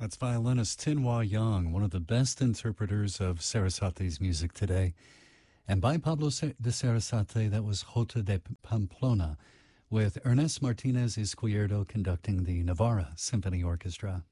That's violinist Tinhua Yang, one of the best interpreters of Sarasate's music today. And by Pablo de Sarasate, that was Jota de Pamplona, with Ernest Martinez Izquierdo conducting the Navarra Symphony Orchestra.